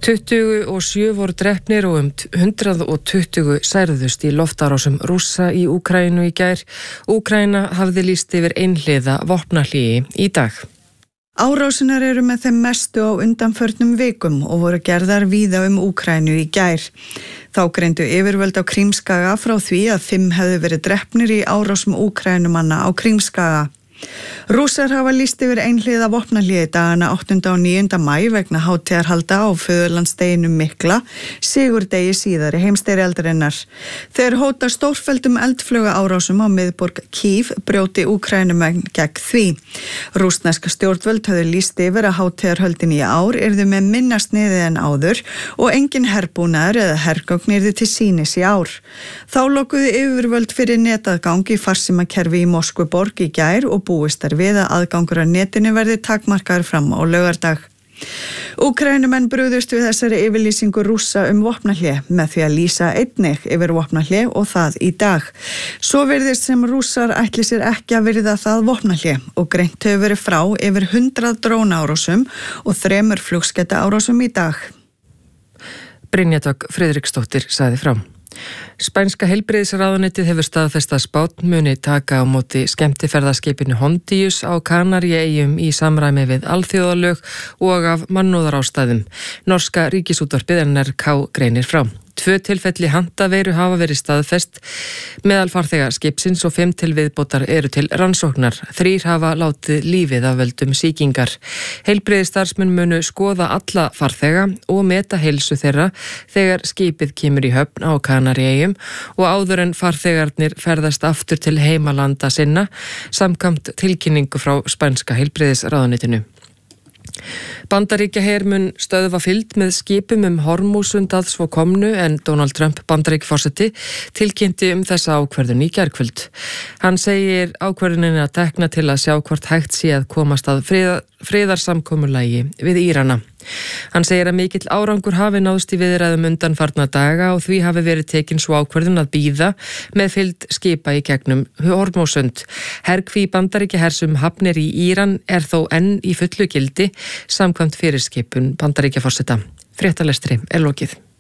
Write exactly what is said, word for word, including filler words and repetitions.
tuttugu og sjö voru drepnir og um hundrað og tuttugu særðust í loftárásum Rússa í Úkraínu í gær. Úkraína hafði lýst yfir einhliða vopnahléi í dag. Árásinar eru með þeim mestu á undanförnum vikum og voru gerðar víða um Úkraínu í gær. Þá greindu yfirvöld á Krímskaga frá því að fimm hefðu verið drepnir í árásum Úkraínumanna á Krímskaga. Rússar hafa lýst yfir einhliða vopnahléi dagana áttunda og níunda maí vegna hátíðarhalda á föðurlandsdeginum mikla, sigurdegi síðari heimsstyrjaldarinnar. Þeir hóta stórfelldum eldflauga árásum á miðborg Kív brjóti Úkraínumenn gegn því. Rússneska stjórnvöld höfðu lýst yfir að hátíðarhöldin í ár yrðu með minna sniði en áður og engin herbúnaður eða hergögn yrðu til sýnis í ár. Þá lokuðu yfirvöld fyrir netaðgang í farsímakerfi í Moskvuborg í gær og búist er við að aðgangur á netinu verði takmarkaður fram á laugardag. Úkraínumenn brugðust við þessari yfirlýsingu Rússa um vopnahlé með því að lýsa einnig yfir vopnahlé og það í dag. Svo virðist sem Rússar ætli sér ekki að virða það vopnahlé og greint hefur verið frá yfir hundrað drónaárásum og þremur flugskeytaárásum í dag. Brynja Dögg Friðriksdóttir sagði frá. Spænska heilbrigðisráðuneytið hefur staðfest að Spánn muni taka á móti skemmtiferðaskipinu Hondius á Kanaríeyjum í samræmi við alþjóðalög og af mannúðarástæðum. Norska ríkisútvarpið N R K greinir frá. Tvö tilfelli handaveiru hafa verið staðfest meðal farþega skipsins og fimm til viðbótar eru til rannsóknar. Þrír hafa látið lífið af völdum sýkingar. Heilbrigðisstarfsmenn munu skoða alla farþega og meta heilsu þeirra þegar skipið kemur í höfn á Kanaríeyjum og áður en farþegarnir ferðast aftur til heimalanda sinna samkvæmt tilkynningu frá spænska heilbrigðisráðuneytinu. Bandaríkjaher mun stöðva fylgd með skipum um Hormúsund að svo komnu en Donald Trump Bandaríkjaforseti tilkynnti um þessa ákvörðun í gærkvöld. Hann segir ákvörðuninni að tekna til að sjá hvort hægt sé að komast að friðar, friðarsamkomulagi við Írana. Hann segir að mikill árangur hafi náðst í viðræðum undanfarna daga og því hafi verið tekin svo ákvörðun að bíða með fylgd skipa í gegnum Hormúsund. Herkví Bandaríkjahers um hafnir í Íran er þó enn í fullu gildi samkvæmt fyrirskipun Bandaríkjaforseta. Fréttalestri er lokið.